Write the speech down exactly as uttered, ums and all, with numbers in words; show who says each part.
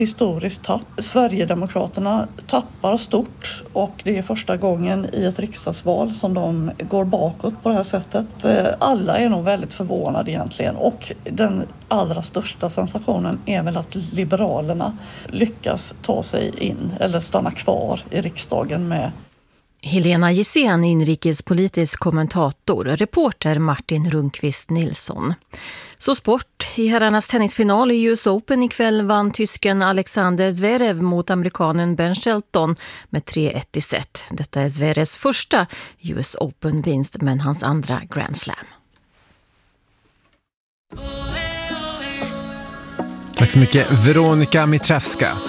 Speaker 1: Historiskt tapp. Sverigedemokraterna tappar stort och det är första gången i ett riksdagsval som de går bakåt på det här sättet. Alla är nog väldigt förvånade egentligen och den allra största sensationen är väl att Liberalerna lyckas ta sig in eller stanna kvar i riksdagen med.
Speaker 2: Helena Gissén, inrikespolitisk kommentator, reporter Martin Rundqvist Nilsson. Så sport. I herrarnas tennisfinal i U S Open ikväll vann tysken Alexander Zverev mot amerikanen Ben Shelton med tre ett i set. Detta är Zverevs första U S Open-vinst men hans andra Grand Slam.
Speaker 3: Tack så mycket, Veronika Mitrevska.